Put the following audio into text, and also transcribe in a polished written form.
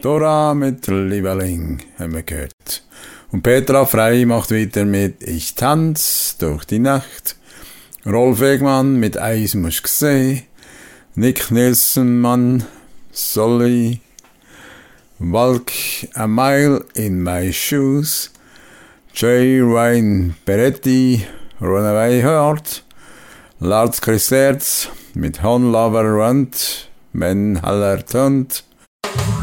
Dora mit Lieberling haben wir gehört. Und Petra Frey macht weiter mit Ich tanz durch die Nacht. Rolf Egmann mit Eis muss gsehen. Nick Nielsen Mann, Solly. Walk a Mile in My Shoes. J. Ryan Peretti, Runaway Heart. Lars Christerz mit Hon Lover Rund, Men Haller Tund.